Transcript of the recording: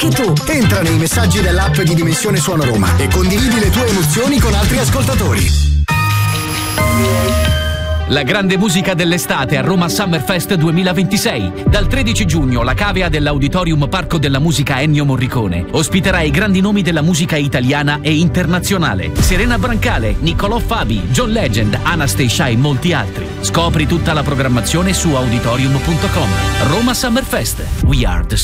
anche tu. Entra nei messaggi dell'app di Dimensione Suono Roma e condividi le tue emozioni con altri ascoltatori. La grande musica dell'estate a Roma Summerfest 2026. Dal 13 giugno la cavea dell'Auditorium Parco della Musica Ennio Morricone ospiterà i grandi nomi della musica italiana e internazionale. Serena Brancale, Niccolò Fabi, John Legend, Anastasia e molti altri. Scopri tutta la programmazione su auditorium.com. Roma Summerfest. We are the